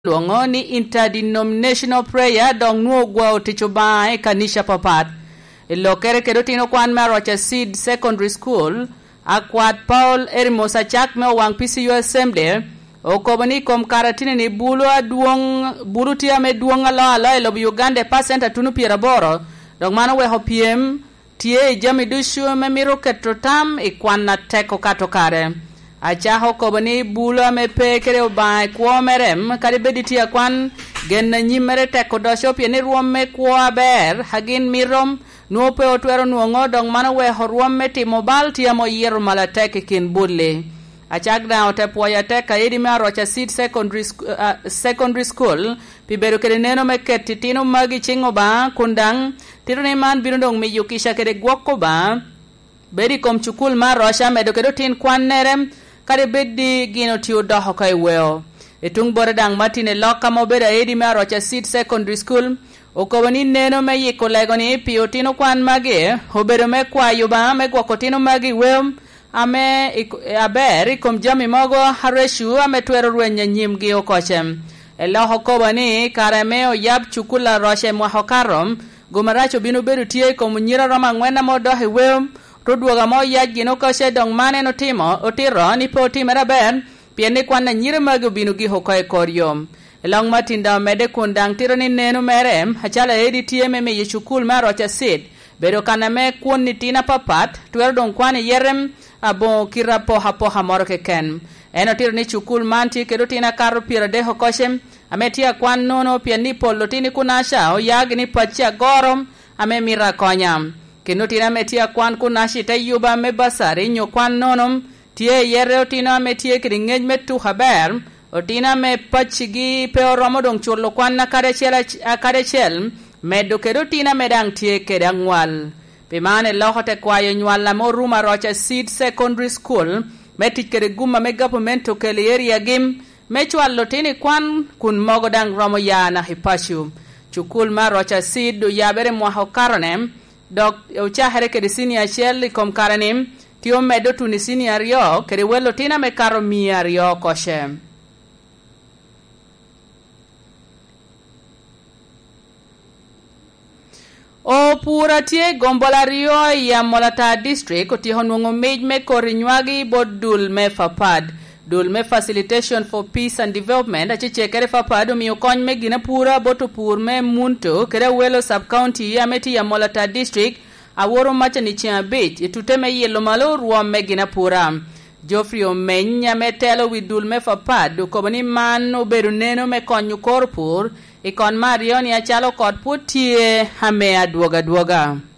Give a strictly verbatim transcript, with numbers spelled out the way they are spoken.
luongo ni interdenominational prayer dong nuo gwa oticho bae kanisha papat ilokere kedo tino kwan ma Rocha Seed Secondary School akwat Paul Erimosa chak me wang P C U Assembly okobani kom karatini ni bulu aduong bulu tia me duong alo alo ilo Uganda percent atunu piera boro dong mano we hopiem tie jami dushu me miro ketrotam ikwan na teko kato kare acha hokobani bulu me pe kere obai kwa merem kari bediti akwan gen na nyimere teko dosho pia ni ruom me kwa ber hagin mirom nuope otwero nuongo dong mano we horuom me timo bal tia mo yero malateke kin budli achak na otepoya teka idi me Rocha Seed Secondary, uh, Secondary School piberu kere neno me ketitino magi chingo ba kundang tiro ni man binudong mi yukisha kere gwoko ba bedi kom chukul ma Rocha medo kero tin kwan nerem kare bedi gino tiyo doho kai weo itung bore dang matine loka mo beda idi me Rocha Seed Secondary School okobani neno me yiko legoni piotino kwan magi obedo me kwa yuba me gwoko tino magi weo ame aber ikom jami mogo hareshu ame twero rwenya nyimgi okochem elo hokobani kareme o yab chukula Rocha mwa hokarom gumaracho binu beru tie kom nyira roma ngwena mo dohe wem rodwoga mo yaji no koshe dong mane no timo otiro ni po timera ben pieni kwana nyira mago binu gi hokoy koryom elong matinda mede kundang tiro ni nenu merem hachala edi tie me me yechukul ma Rocha Seed bedo kaname kun ni tina papat twero dong kwani yerem abo kirapo hapo hamoro keken eno tiro ni chukul manti kedo tina karo pira de hokoshem ametia kwan nono pia ni polo tini kunasha o yag ni pachia gorom ame mira konyam kino tina metia kwan kunashi te yuba me basari nyo kwan nonom tie yere o tina metie kiringej metu haber o tina me pachigi peo romo dong chulo kwan na karechel karechel medo kedo tina medang tie kedang wal pimane lohote kwayo nywala mo ruma Rocha Seed Secondary School metich kere guma me government kele area gim mechwal lotini kwan kun mogo dang romo yana hipashu chukul ma Rocha Seed do yabere mwa hokaronem dok ucha here kere senior shell kom karanim tio medo tuni senior yo kere welo tina me karo miar yo koshe o pura tie gombola rio ya Molata district oti honwongo mej me korinywagi bodul me fapad dul me facilitation for peace and development achiche kere fapad mi okony me gina pura boto pur me munto kere welo sub county ya meti ya Molata district aworo macha ni chia beach ituteme yelo malo ruom me gina pura Geoffrey Omenya metelo widul me fapad ko bani man oberu neno me konyu korpur ikon Mario ni achalo kod putie hame adwoga dwoga